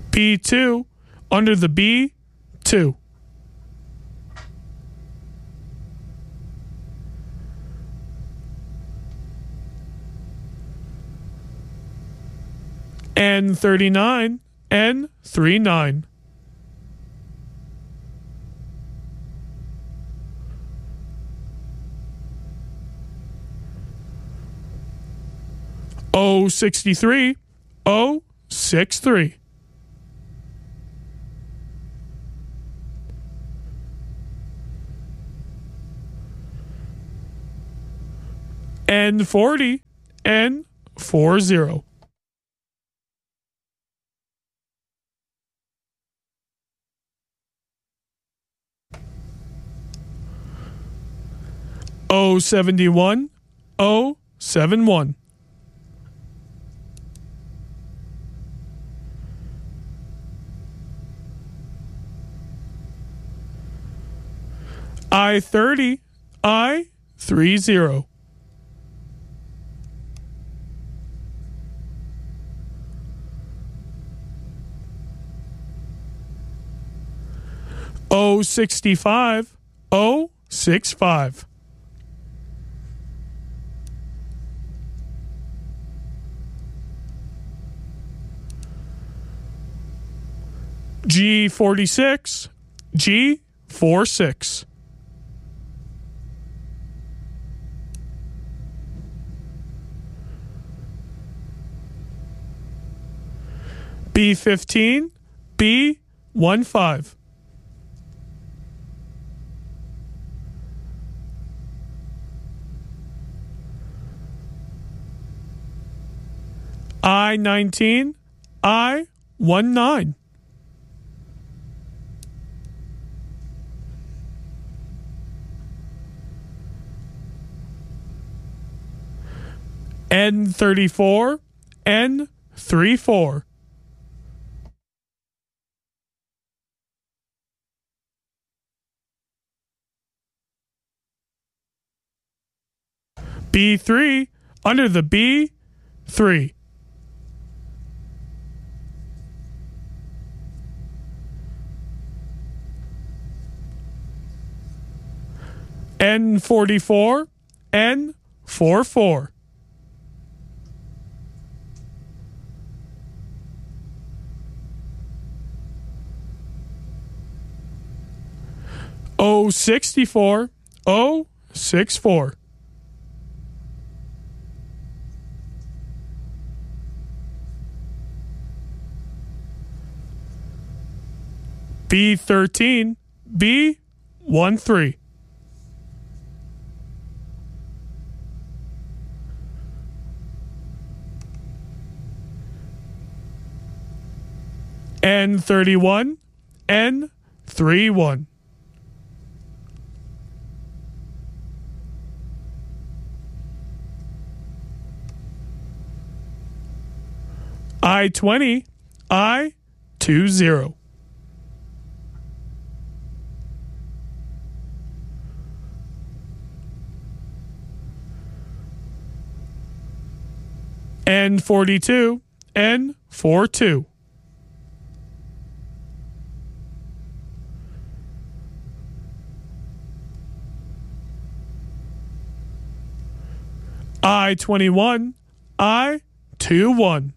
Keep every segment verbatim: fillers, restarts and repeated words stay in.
B two, under the B, two. N thirty-nine, N thirty-nine. O sixty-three, O sixty-three. N forty, N forty. O seventy-one, O seventy-one. I thirty, I thirty. O sixty-five, O sixty-five. G forty-six, G forty-six. B fifteen, B fifteen. I nineteen, I nineteen. N thirty-four, N thirty-four. B three, under the B, three. N forty-four, N forty-four. O sixty-four, O sixty-four. B thirteen, B thirteen. N thirty-one, N thirty-one. I twenty, I twenty. N forty-two, N forty-two. I twenty-one, I twenty-one.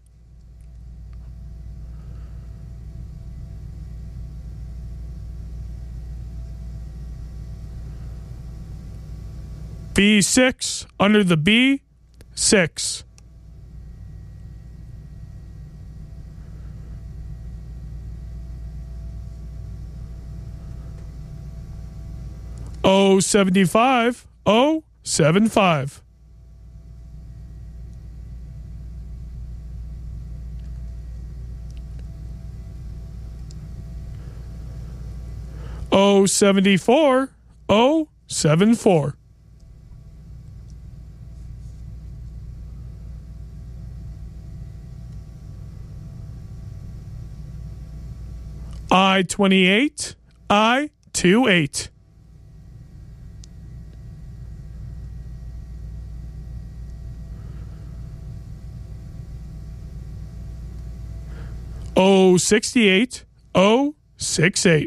B six, under the B, six. O seventy-five, O seventy-five. O seventy-four, O seventy-four. I twenty-eight, I twenty-eight. oh sixty-eight oh sixty-eight.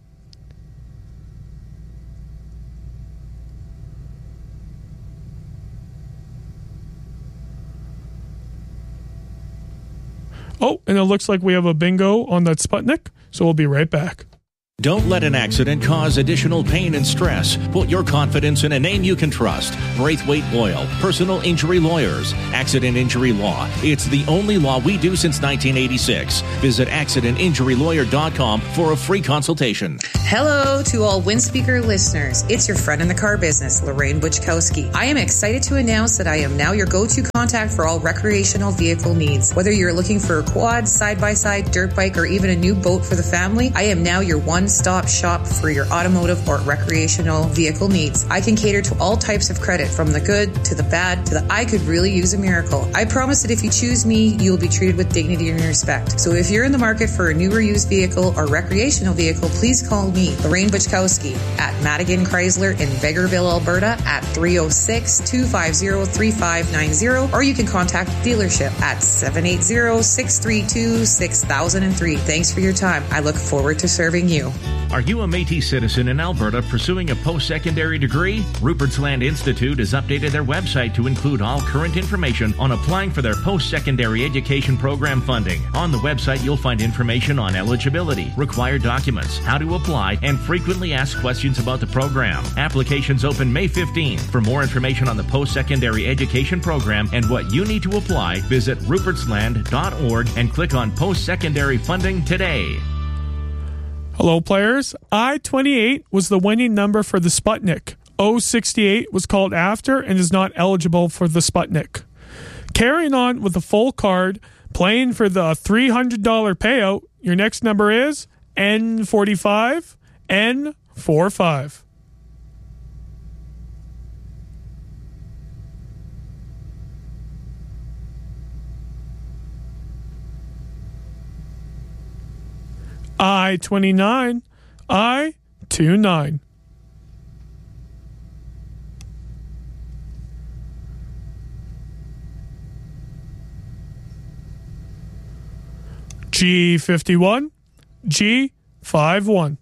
Oh, and it looks like we have a bingo on that Sputnik, so we'll be right back. Don't let an accident cause additional pain and stress. Put your confidence in a name you can trust. Braithwaite Boyle, Personal Injury Lawyers. Accident Injury Law. It's the only law we do since nineteen eighty-six. Visit accident injury lawyer dot com for a free consultation. Hello to all Windspeaker listeners. It's your friend in the car business, Lorraine Buchkowski. I am excited to announce that I am now your go-to contact for all recreational vehicle needs. Whether you're looking for a quad, side-by-side, dirt bike, or even a new boat for the family, I am now your one stop shop for your automotive or recreational vehicle needs. I can cater to all types of credit, from the good to the bad to the I could really use a miracle. I promise that if you choose me, you'll be treated with dignity and respect. So if you're in the market for a new or used vehicle or recreational vehicle, please call me, Lorraine Buchkowski, at Madigan Chrysler in Vegreville, Alberta at three oh six, two five zero, three five nine zero, or you can contact the dealership at seven eight zero, six three two, six thousand three. Thanks for your time. I look forward to serving you. Are you a Métis citizen in Alberta pursuing a post-secondary degree? Rupert's Land Institute has updated their website to include all current information on applying for their post-secondary education program funding. On the website, you'll find information on eligibility, required documents, how to apply, and frequently asked questions about the program. Applications open May fifteenth. For more information on the post-secondary education program and what you need to apply, visit ruperts land dot org and click on post-secondary funding today. Hello, players. I twenty-eight was the winning number for the Sputnik. oh sixty-eight was called after and is not eligible for the Sputnik. Carrying on with the full card, playing for the three hundred dollars payout, your next number is N forty-five N forty-five. I twenty-nine I twenty-nine. G fifty-one G fifty-one.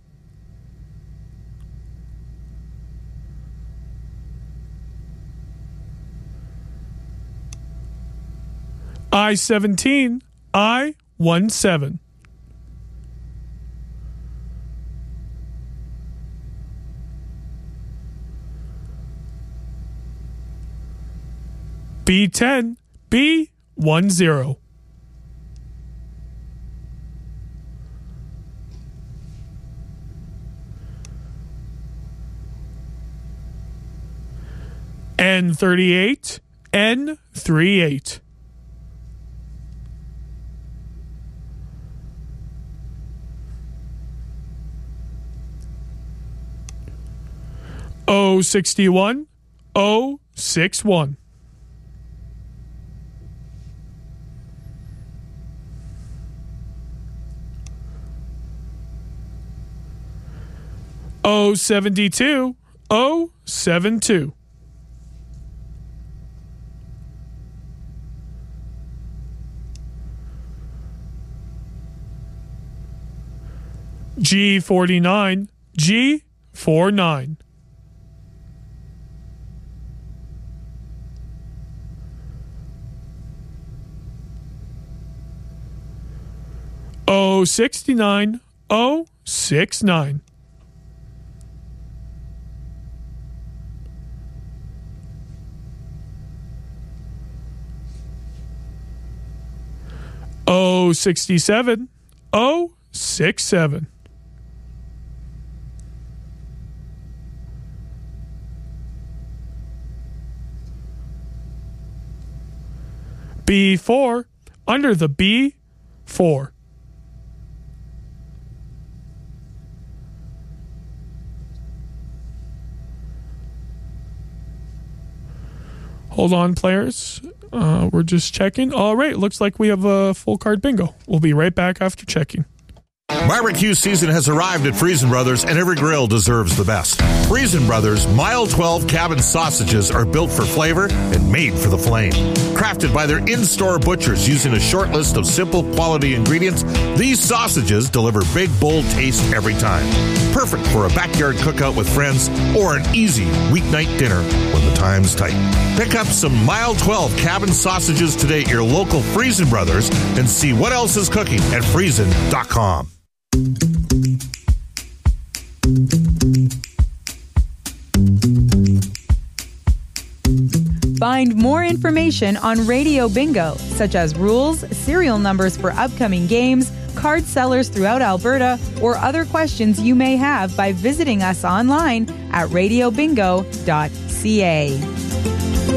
I seventeen I seventeen. B ten B ten. N thirty-eight N thirty-eight. O sixty-one O sixty-one. O seventy-two O seventy-two. G forty-nine G forty-nine. O sixty-nine O sixty-nine. O sixty-seven O sixty-seven. B four under the B four. Hold on, players. Uh, we're just checking. All right, looks like we have a full card bingo. We'll be right back after checking. Barbecue season has arrived at Friesen Brothers, and every grill deserves the best. Friesen Brothers Mile twelve cabin sausages are built for flavor and made for the flame. Crafted by their in-store butchers using a short list of simple quality ingredients, these sausages deliver big, bold taste every time. Perfect for a backyard cookout with friends or an easy weeknight dinner when the time's tight. Pick up some Mile twelve cabin sausages today at your local Friesen Brothers and see what else is cooking at friesen dot com. Find more information on Radio Bingo, such as rules, serial numbers for upcoming games, card sellers throughout Alberta, or other questions you may have by visiting us online at radio bingo dot c a.